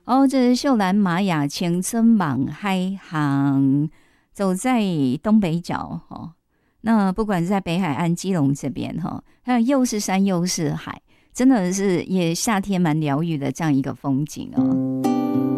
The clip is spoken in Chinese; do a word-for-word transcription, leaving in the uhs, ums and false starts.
哦，这是秀兰玛雅青春网海航，走在东北角哦。那不管是在北海岸、基隆这边哈，还有又是山又是海，真的是也夏天蛮疗愈的这样一个风景哦。